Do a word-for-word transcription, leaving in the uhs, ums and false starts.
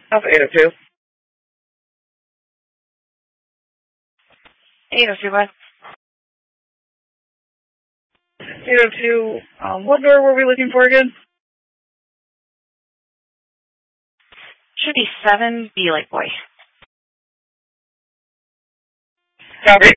Alpha eight oh two. eight oh two, what? eight oh two, um, what door were we looking for again? Should be seven B like boy. Copy.